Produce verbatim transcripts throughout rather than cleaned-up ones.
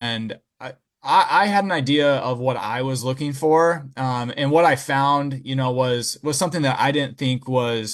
and I, I I had an idea of what I was looking for, um, and what I found, you know, was was something that I didn't think was.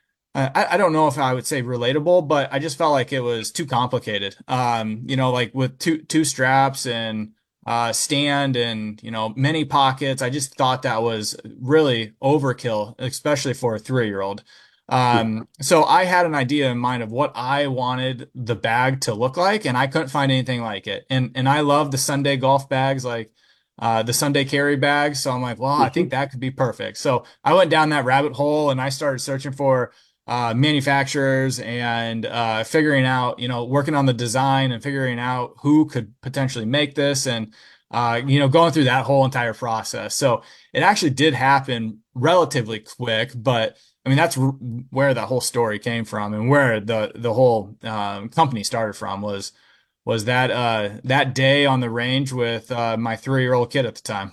I, I don't know if I would say relatable, but I just felt like it was too complicated. Um, you know, like with two two straps and uh, stand and you know many pockets. I just thought that was really overkill, especially for a three-year-old. Um, so I had an idea in mind of what I wanted the bag to look like, and I couldn't find anything like it. And and I love the Sunday golf bags, like uh, the Sunday carry bags. So I'm like, well, I think Mhm. that could be perfect. So I went down that rabbit hole and I started searching for uh, manufacturers and uh, figuring out, you know, working on the design and figuring out who could potentially make this and, uh, you know, going through that whole entire process. So it actually did happen relatively quick, but I mean, that's r where the whole story came from and where the the whole um, company started from was was that uh, that day on the range with uh, my three-year-old kid at the time.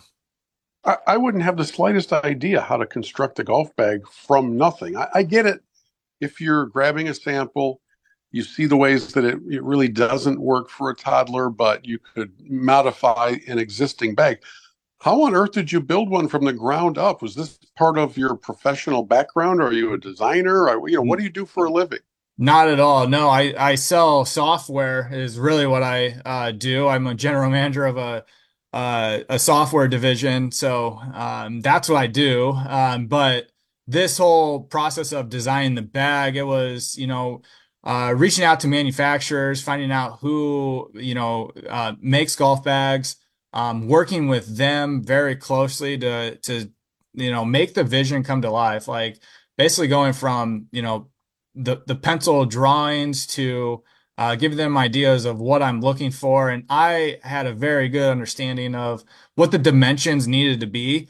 I, I wouldn't have the slightest idea how to construct a golf bag from nothing. I, I get it if you're grabbing a sample, you see the ways that it, it really doesn't work for a toddler, but you could modify an existing bag. How on earth did you build one from the ground up? Was this part of your professional background? Are you a designer? Or, you know, what do you do for a living? Not at all. No, I, I sell software is really what I uh, do. I'm a general manager of a uh, a software division, so um, that's what I do. Um, but this whole process of designing the bag, it was, you know, uh, reaching out to manufacturers, finding out who, you know, uh, makes golf bags, um, working with them very closely to to, you know, make the vision come to life. Like basically going from, you know, the the pencil drawings to uh, give them ideas of what I'm looking for. And I had a very good understanding of what the dimensions needed to be,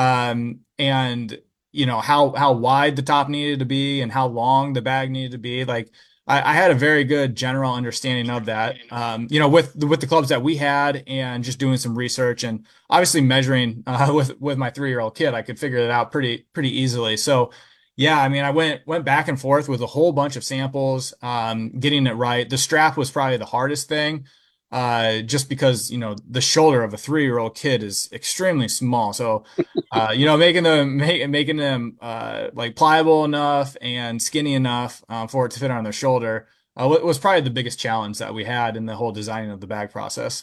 um, and you know how how wide the top needed to be and how long the bag needed to be. Like I, I had a very good general understanding of that. Um, you know, with the, with the clubs that we had and just doing some research and obviously measuring uh, with with my three year old kid, I could figure it out pretty pretty easily. So. Yeah, I mean, I went went back and forth with a whole bunch of samples, um, getting it right. The strap was probably the hardest thing, uh, just because, you know, the shoulder of a three-year-old kid is extremely small. So, uh, you know, making them make, making them uh, like pliable enough and skinny enough uh, for it to fit on their shoulder uh, wa- was probably the biggest challenge that we had in the whole designing of the bag process.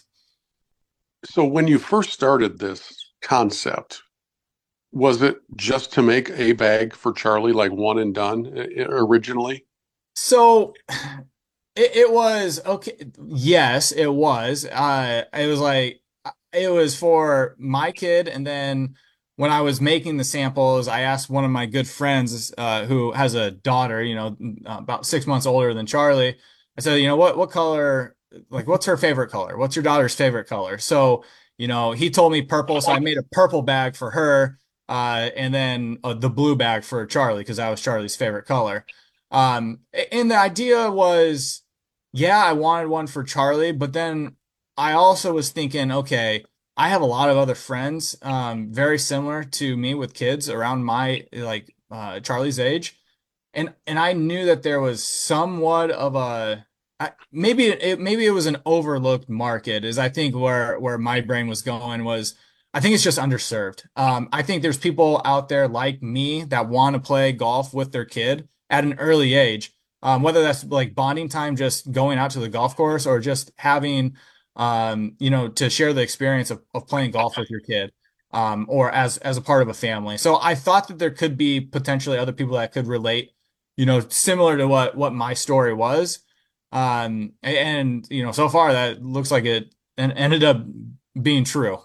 So when you first started this concept, was it just to make a bag for Charlie, like one and done uh, originally? So It, it was okay. Yes, it was. Uh, it was like it was for my kid, and then when I was making the samples, I asked one of my good friends, uh, who has a daughter, you know, about six months older than Charlie. I said, you know, what what color? Like, what's her favorite color? What's your daughter's favorite color? So, you know, he told me purple, so I made a purple bag for her, uh, and then uh, the blue bag for Charlie because that was Charlie's favorite color. Um, and the idea was yeah, I wanted one for Charlie, but then I also was thinking, okay, I have a lot of other friends, um, very similar to me with kids around my like uh, Charlie's age, and and I knew that there was somewhat of a I, maybe it maybe it was an overlooked market, is I think where where my brain was going was I think it's just underserved. Um, I think there's people out there like me that want to play golf with their kid at an early age, um, whether that's like bonding time, just going out to the golf course, or just having, um, you know, to share the experience of, of playing golf with your kid, um, or as as a part of a family. So I thought that there could be potentially other people that could relate, you know, similar to what what my story was. Um, and you know, so far that looks like it en- ended up being true.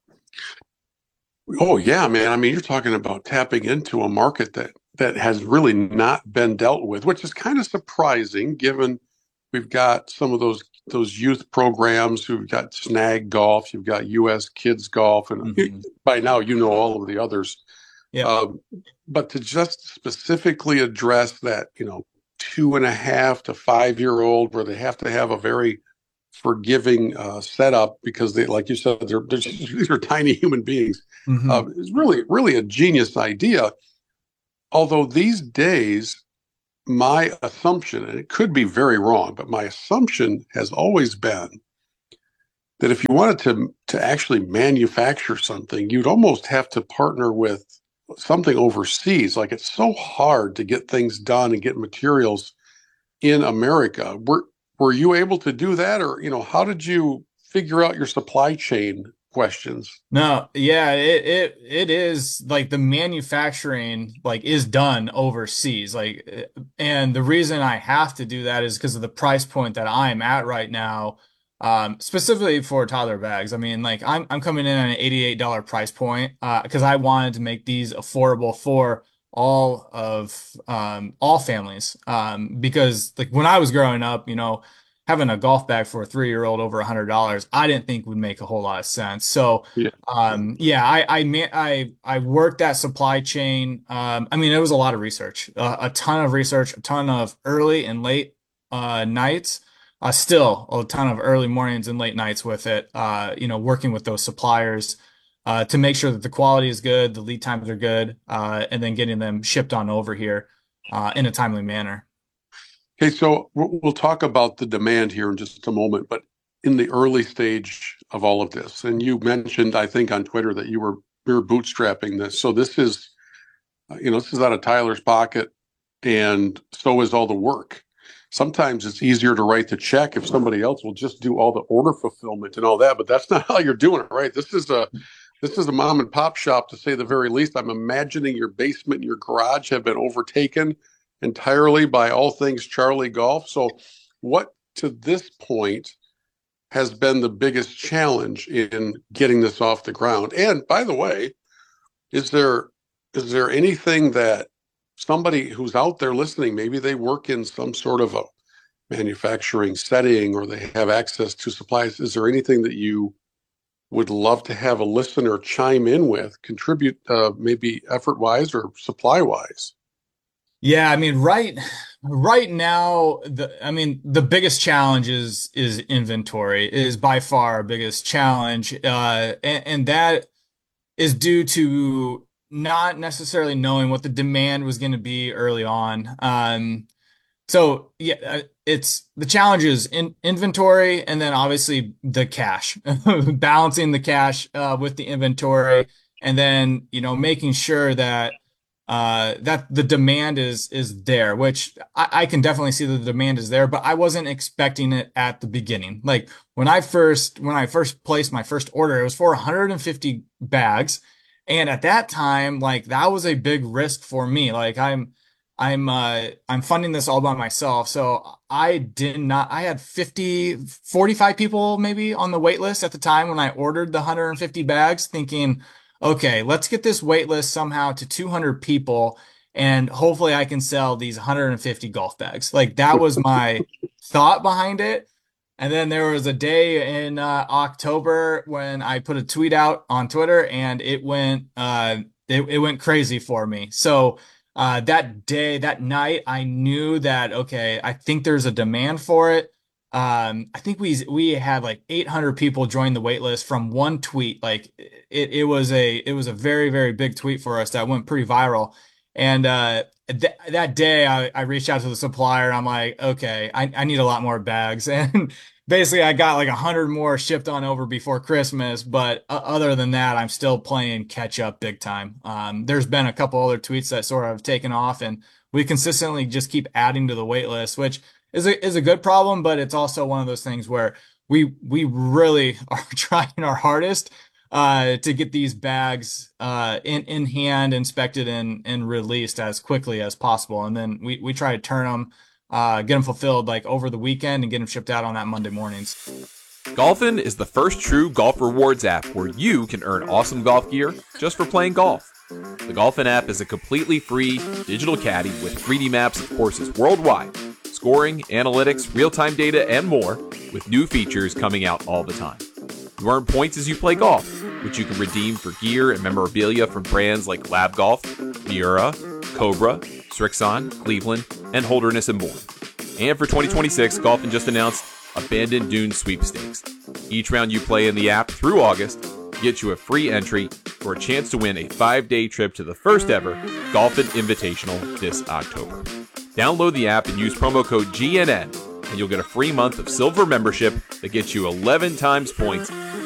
Oh yeah, man. I mean, you're talking about tapping into a market that that has really not been dealt with, which is kind of surprising given we've got some of those those youth programs. We've got Snag Golf, you've got U S Kids Golf, and Hmm. by now you know all of the others. Yep. Um, but to just specifically address that, you know, two and a half to five year old, where they have to have a very forgiving uh, setup because they, like you said, they're, they're just, these are tiny human beings. Uh, Hmm. it's really, really a genius idea. Although these days, my assumption, and it could be very wrong, but my assumption has always been that if you wanted to to actually manufacture something, you'd almost have to partner with something overseas. Like it's so hard to get things done and get materials in America. Were were you able to do that, or you know, how did you figure out your supply chain questions? No, yeah, it it it is like the manufacturing like is done overseas. Like, and the reason I have to do that is because of the price point that I'm at right now, um, specifically for toddler bags. I mean, like I'm I'm coming in at an eighty-eight dollar price point, uh, because I wanted to make these affordable for all of um all families. Um, because like when I was growing up, you know, having a golf bag for a three year old over a hundred dollars, I didn't think would make a whole lot of sense. So, Yeah. um, yeah, I, I, ma- I, I worked that supply chain. Um, I mean, it was a lot of research, uh, a ton of research, a ton of early and late, uh, nights, uh, still a ton of early mornings and late nights with it, uh, you know, working with those suppliers, uh, to make sure that the quality is good, the lead times are good, uh, and then getting them shipped on over here, uh, in a timely manner. Okay, so we'll we'll talk about the demand here in just a moment, but in the early stage of all of this, and you mentioned, I think, on Twitter that you were you were bootstrapping this. So this is, uh, you know, this is out of Tyler's pocket, and so is all the work. Sometimes it's easier to write the check if somebody else will just do all the order fulfillment and all that, but that's not how you're doing it, right? This is a this is a mom and pop shop, to say the very least. I'm imagining your basement and your garage have been overtaken entirely by all things Charlie Golf. So, what to this point has been the biggest challenge in getting this off the ground? And by the way, is there is there anything that somebody who's out there listening, maybe they work in some sort of a manufacturing setting or they have access to supplies, is there anything that you would love to have a listener chime in with, contribute, uh, maybe effort wise or supply wise? Yeah, I mean, right right now, the I mean, the biggest challenge is is inventory is by far our biggest challenge. Uh, and, and that is due to not necessarily knowing what the demand was going to be early on. Um, so yeah, uh, it's the challenge is in inventory and then obviously the cash, balancing the cash uh, with the inventory, and then you know making sure that uh, that the demand is is there, which I, I can definitely see that the demand is there, but I wasn't expecting it at the beginning. Like when I first when I first placed my first order, it was for one hundred fifty bags, and at that time, like that was a big risk for me. Like I'm I'm uh I'm funding this all by myself. So I did not I had fifty, forty-five people maybe on the wait list at the time when I ordered the one hundred fifty bags, thinking, okay, let's get this wait list somehow to two hundred people and hopefully I can sell these one hundred fifty golf bags. Like that was my thought behind it. And then there was a day in uh, October when I put a tweet out on Twitter and it went uh it, it went crazy for me. So uh, that day, that night, I knew that, okay, I think there's a demand for it. Um, I think we we had like eight hundred people join the wait list from one tweet. Like it it was a it was a very, very big tweet for us that went pretty viral. And uh th that day I, I reached out to the supplier and I'm like, okay, I, I need a lot more bags. And basically I got like a hundred more shipped on over before Christmas. But uh, other than that, I'm still playing catch up big time. Um, there's been a couple other tweets that sort of have taken off and we consistently just keep adding to the wait list, which is a is a good problem, but it's also one of those things where we we really are trying our hardest uh, to get these bags uh, in in hand, inspected, and and released as quickly as possible. And then we we try to turn them, uh, get them fulfilled like over the weekend, and get them shipped out on that Monday mornings. Golfin is the first true golf rewards app where you can earn awesome golf gear just for playing golf. The Golfin app is a completely free digital caddy with three D maps of courses worldwide, scoring, analytics, real-time data, and more, with new features coming out all the time. You earn points as you play golf, which you can redeem for gear and memorabilia from brands like Lab Golf, Miura, Cobra, Srixon, Cleveland, and Holderness and more. And for twenty twenty-six, Golfin just announced Abandoned Dunes Sweepstakes. Each round you play in the app through August gets you a free entry for a chance to win a five-day trip to the first ever Golfin Invitational this October. Download the app and use promo code G N N and you'll get a free month of Silver membership that gets you eleven times points